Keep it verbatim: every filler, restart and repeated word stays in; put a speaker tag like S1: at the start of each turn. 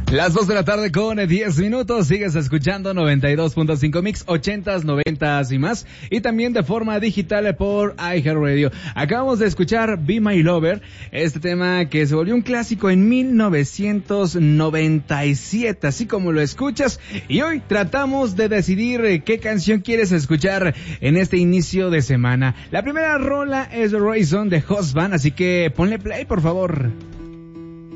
S1: Las dos de la tarde con diez minutos, sigues escuchando noventa y dos punto cinco Mix, ochentas, noventas y más, y también de forma digital por iHeartRadio. Acabamos de escuchar Be My Lover, este tema que se volvió un clásico en mil novecientos noventa y siete, así como lo escuchas, y hoy tratamos de decidir qué canción quieres escuchar en este inicio de semana. La primera rola es Reason de Husband, así que ponle play, por favor.